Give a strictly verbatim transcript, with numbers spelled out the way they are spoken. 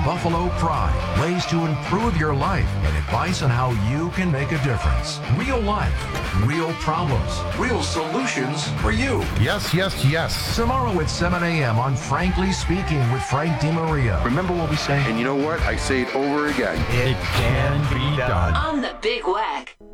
Buffalo Pride, ways to improve your life and advice on how you can make a difference. Real life, real problems, real solutions for you. Yes, yes, yes. Tomorrow at seven a.m. on Frankly Speaking with Frank DiMaria. Remember what we say? And you know what? I say it over again. It can be done. On the Big Wack.